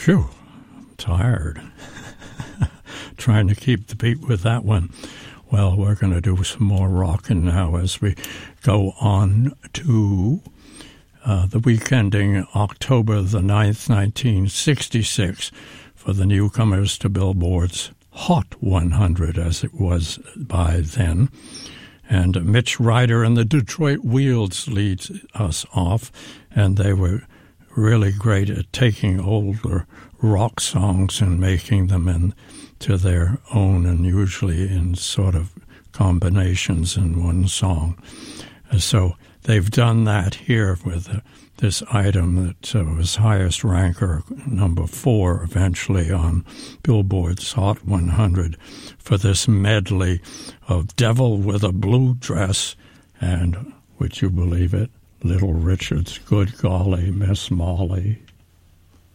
Phew, I'm tired. Trying to keep the beat with that one. Well, we're going to do some more rockin' now as we go on to the week ending October the 9th, 1966, for the newcomers to Billboard's Hot 100, as it was by then. And Mitch Ryder and the Detroit Wheels leads us off, and they were really great at taking older rock songs and making them into their own, and usually in sort of combinations in one song. So they've done that here with this item that was highest ranker, number 4, eventually on Billboard's Hot 100, for this medley of Devil with a Blue Dress and, would you believe it, Little Richard's Good Golly, Miss Molly.